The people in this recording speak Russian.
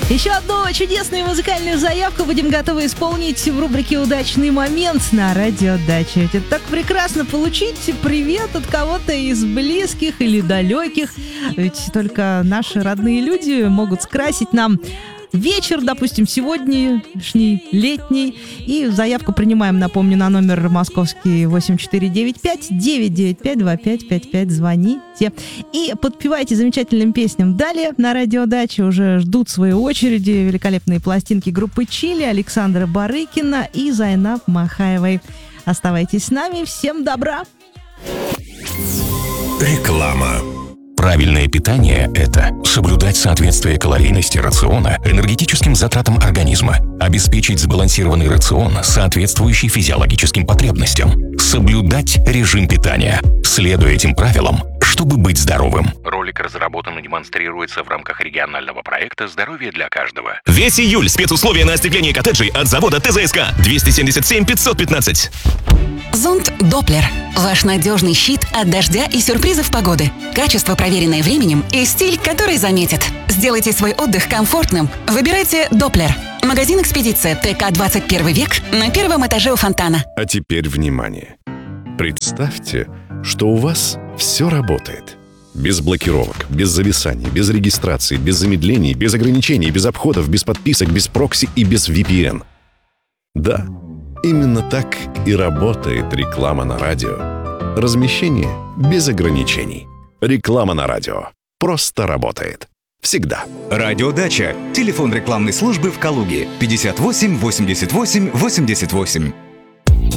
Еще одну чудесную музыкальную заявку будем готовы исполнить в рубрике «Удачный момент» на радиодаче. Это так прекрасно получить привет от кого-то из близких или далеких. Ведь только наши родные люди могут скрасить нам вечер, допустим, сегодняшний, летний. И заявку принимаем, напомню, на номер московский 8495-995-2555. Звоните и подпевайте замечательным песням. Далее на радиодаче уже ждут своей очереди великолепные пластинки группы «Чили», Александра Барыкина и Зайнаб Махаевой. Оставайтесь с нами. Всем добра! Реклама. Правильное питание – это соблюдать соответствие калорийности рациона энергетическим затратам организма, обеспечить сбалансированный рацион, соответствующий физиологическим потребностям, соблюдать режим питания, следуя этим правилам, чтобы быть здоровым. Ролик разработан и демонстрируется в рамках регионального проекта «Здоровье для каждого». Весь июль спецусловия на остекление коттеджей от завода ТЗСК 277 515. Зонт Доплер. Ваш надежный щит от дождя и сюрпризов погоды. Качество, проверенное временем, и стиль, который заметит. Сделайте свой отдых комфортным. Выбирайте Доплер. Магазин «Экспедиция» ТК 21 век на первом этаже у фонтана. А теперь внимание. Представьте, что у вас все работает. Без блокировок, без зависаний, без регистрации, без замедлений, без ограничений, без обходов, без подписок, без прокси и без VPN. Да, именно так и работает реклама на радио. Размещение без ограничений. Реклама на радио просто работает. Всегда. Радиодача. Телефон рекламной службы в Калуге 58 88 88.